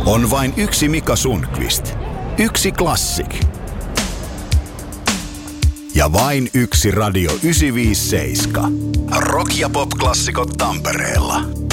On vain yksi Mika Sundqvist. Yksi Classic. Ja vain yksi Radio 957. Rock- ja pop-klassikot Tampereella.